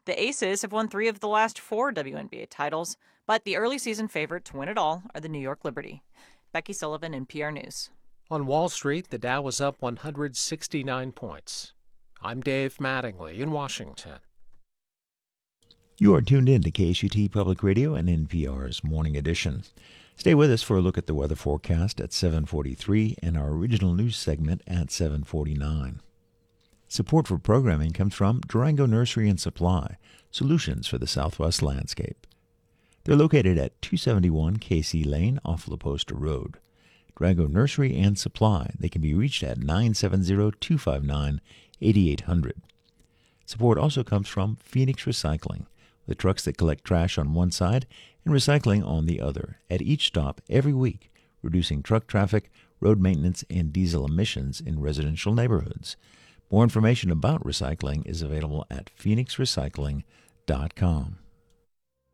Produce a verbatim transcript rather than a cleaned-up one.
The Aces have won three of the last four W N B A titles, but the early season favorite to win it all are the New York Liberty. Becky Sullivan, N P R News. On Wall Street, the Dow was up one hundred sixty-nine points. I'm Dave Mattingly in Washington. You are tuned in to K S U T Public Radio and N P R's Morning Edition. Stay with us for a look at the weather forecast at seven forty-three and our original news segment at seven forty-nine. Support for programming comes from Durango Nursery and Supply, solutions for the Southwest landscape. They're located at two seventy-one K C Lane off La Posta Road. Durango Nursery and Supply. They can be reached at nine seven zero, two five nine, eight eight zero zero. Support also comes from Phoenix Recycling, with trucks that collect trash on one side and recycling on the other, at each stop every week, reducing truck traffic, road maintenance, and diesel emissions in residential neighborhoods. More information about recycling is available at phoenix recycling dot com.